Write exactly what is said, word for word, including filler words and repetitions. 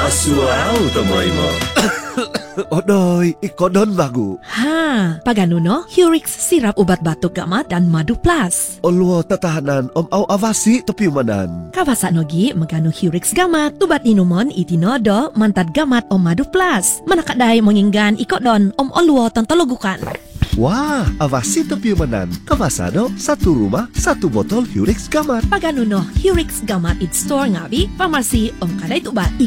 Asuau tomoimo. Odoy, ikodon bagu. Ha, paganuno, Hurix sirap obat batuk gamat dan madu plus. Oluo tatahanan om au avasi topiumanan. Kawasa nogi magano Hurix gamat, tubat inumon itinodo mantad gamat om madu plus. Manakadai menginggan ikodon om oluo tantologukan. Wah, avasi topiumanan. Kawasano, satu rumah, satu botol Hurix gamat. Paganuno, Hurix gamat it store ngabi, farmasi om kadai tubat.